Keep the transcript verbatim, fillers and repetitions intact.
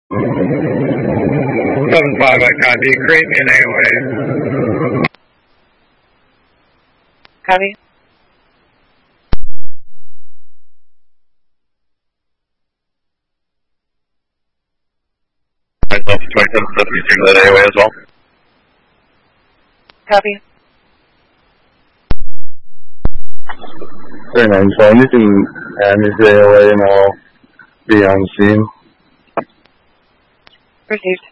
seven five, I copy. Create me an A O A. Copy. Myself, twenty-seven seventy-three, that A O A as well. Copy. thirty-nine twenty, you can add me to A O A and I'll be on scene. Received.